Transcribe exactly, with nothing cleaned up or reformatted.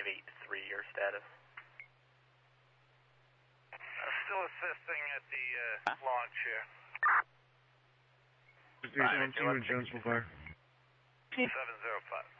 activate three, your status. Uh, still assisting at the uh, huh? launch here. three seven two, Jonesville Fire. seven zero five.